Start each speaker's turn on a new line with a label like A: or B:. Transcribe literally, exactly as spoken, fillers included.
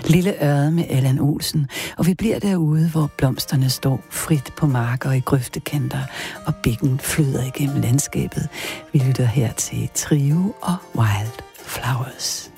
A: Lille Ørred med Allan Olsen, og vi bliver derude, hvor blomsterne står frit på marker og i grøftekanter, og bækken flyder igennem landskabet. Vi lytter her til Trio og Wild Flowers.